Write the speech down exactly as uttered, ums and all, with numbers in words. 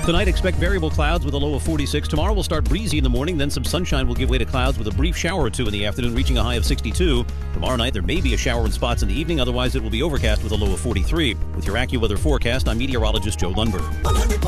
Tonight, expect variable clouds with a low of forty-six. Tomorrow will start breezy in the morning, then some sunshine will give way to clouds with a brief shower or two in the afternoon, reaching a high of sixty-two. Tomorrow night, there may be a shower in spots in the evening. Otherwise, it will be overcast with a low of forty-three. With your AccuWeather forecast, I'm meteorologist Joe Lundberg.